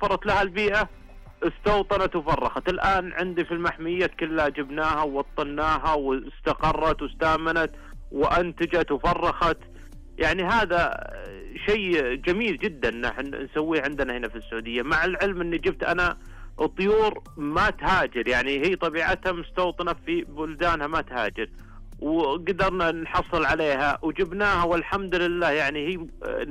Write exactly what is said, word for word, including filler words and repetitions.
توفرت لها البيئة استوطنت وفرخت. الآن عندي في المحميات كلها جبناها ووطناها واستقرت واستامنت وأنتجت وفرخت. يعني هذا شيء جميل جدا نحن نسويه عندنا هنا في السعودية، مع العلم أني جبت أنا الطيور ما تهاجر، يعني هي طبيعتها مستوطنة في بلدانها ما تهاجر، وقدرنا نحصل عليها وجبناها والحمد لله. يعني هي